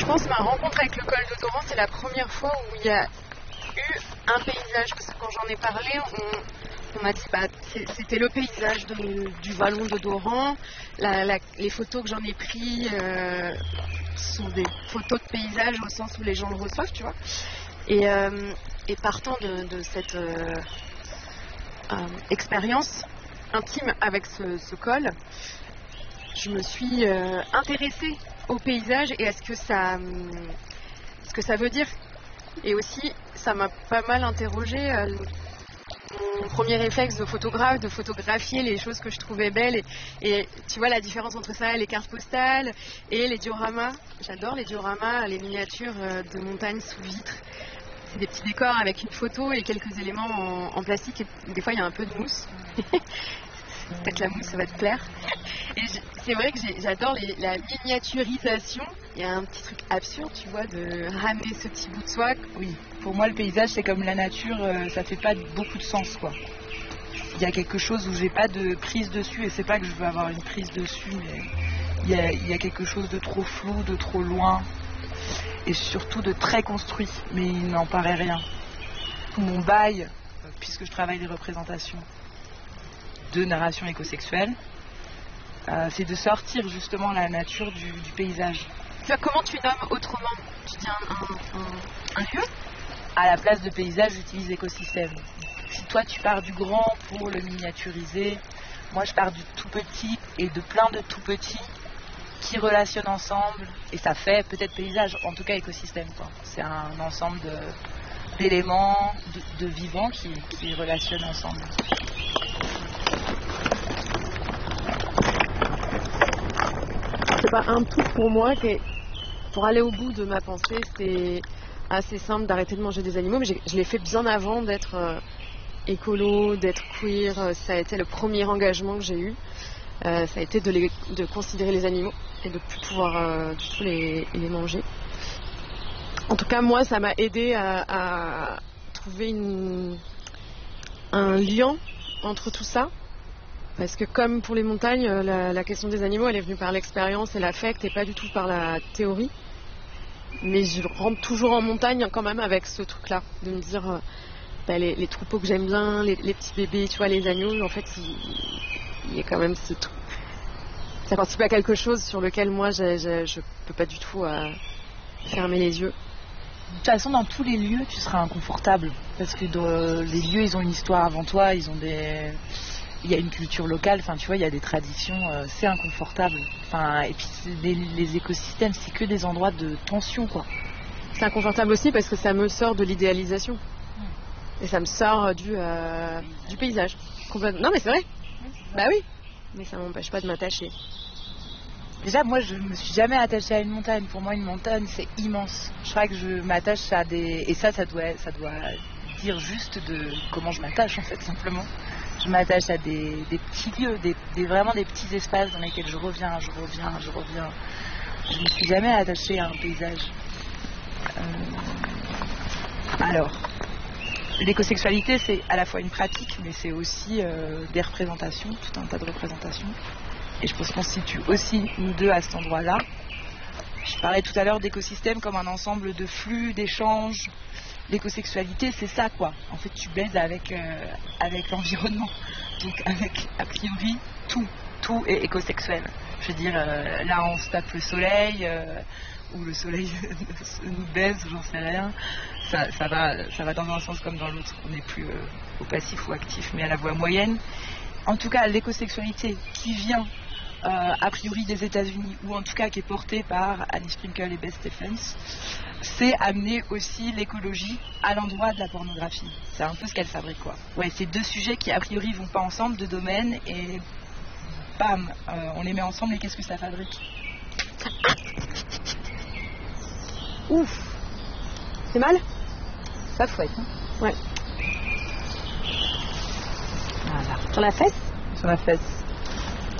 Je pense que ma rencontre avec le col de Doran, c'est la première fois où il y a eu un paysage. Parce que quand j'en ai parlé, on m'a dit c'était le paysage du vallon de Doran. Les photos que j'en ai prises sont des photos de paysage au sens où les gens le reçoivent, tu vois. Et partant de cette expérience intime avec ce col, je me suis intéressée au paysage et à ce que ça veut dire. Et aussi, ça m'a pas mal interrogée. Mon premier réflexe de photographe, de photographier les choses que je trouvais belles. Et tu vois la différence entre ça, les cartes postales et les dioramas. J'adore les dioramas, les miniatures de montagne sous vitre. C'est des petits décors avec une photo et quelques éléments en plastique. Et des fois, il y a un peu de mousse. Peut-être la mousse, ça va te plaire. Et c'est vrai que j'adore la miniaturisation. Il y a un petit truc absurde, tu vois, de ramener ce petit bout de soie. Oui, pour moi, le paysage, c'est comme la nature, ça fait pas beaucoup de sens, quoi. Il y a quelque chose où j'ai pas de prise dessus, et c'est pas que je veux avoir une prise dessus, mais il y a quelque chose de trop flou, de trop loin, et surtout de très construit, mais il n'en paraît rien. Mon bail, puisque je travaille les représentations de narration écosexuelle, c'est de sortir justement la nature du paysage. Comment tu nommes autrement? Tu dis un lieu? À la place de paysage, j'utilise écosystème. Si toi tu pars du grand pour le miniaturiser, moi je pars du tout petit et de plein de tout petits qui relationnent ensemble et ça fait peut-être paysage, en tout cas écosystème, quoi. C'est un ensemble d'éléments, de vivants qui relationnent ensemble. C'est pas un truc pour moi pour aller au bout de ma pensée, c'est assez simple d'arrêter de manger des animaux, mais je l'ai fait bien avant d'être écolo, d'être queer. Ça a été le premier engagement que j'ai eu. Ça a été de considérer les animaux et de ne plus pouvoir du tout les manger. En tout cas, moi, ça m'a aidé à trouver un lien entre tout ça. Parce que comme pour les montagnes, la question des animaux, elle est venue par l'expérience et l'affect et pas du tout par la théorie. Mais je rentre toujours en montagne quand même avec ce truc-là, de me dire les troupeaux que j'aime bien, les petits bébés, tu vois, les agneaux, en fait, il y a quand même ce truc. Ça participe à quelque chose sur lequel moi, je peux pas du tout fermer les yeux. De toute façon, dans tous les lieux, tu seras inconfortable. Parce que les lieux, ils ont une histoire avant toi, il y a une culture locale, enfin tu vois, il y a des traditions, c'est inconfortable. Enfin, et puis les écosystèmes, c'est que des endroits de tension, quoi. C'est inconfortable aussi parce que ça me sort de l'idéalisation. Et ça me sort du paysage. Non mais c'est vrai. Bah oui. Mais ça m'empêche pas de m'attacher. Déjà, moi, je me suis jamais attachée à une montagne. Pour moi, une montagne, c'est immense. Je crois que je m'attache à des... Et ça doit dire juste de comment je m'attache, en fait, simplement. Je m'attache à des petits lieux, vraiment des petits espaces dans lesquels je reviens. Je ne me suis jamais attachée à un paysage. Alors, l'écosexualité, c'est à la fois une pratique, mais c'est aussi des représentations, tout un tas de représentations. Et je pense qu'on se situe aussi, nous deux, à cet endroit-là. Je parlais tout à l'heure d'écosystème comme un ensemble de flux, d'échanges. L'écosexualité, c'est ça, quoi. En fait, tu baises avec l'environnement. Donc, avec, a priori, tout est écosexuel. Je veux dire, là, on se tape le soleil, ou le soleil nous baise, j'en sais rien. Ça va dans un sens comme dans l'autre. On n'est plus au passif ou actif, mais à la voie moyenne. En tout cas, l'écosexualité qui vient a priori des États-Unis, ou en tout cas qui est portée par Annie Sprinkle et Beth Stephens, c'est amener aussi l'écologie à l'endroit de la pornographie. C'est un peu ce qu'elle fabrique, quoi. Ouais, c'est deux sujets qui a priori vont pas ensemble, deux domaines, et bam, on les met ensemble et qu'est-ce que ça fabrique? Ouf, c'est mal? Ça fouette, hein? Ouais. Voilà. Sur la fesse? Sur la fesse.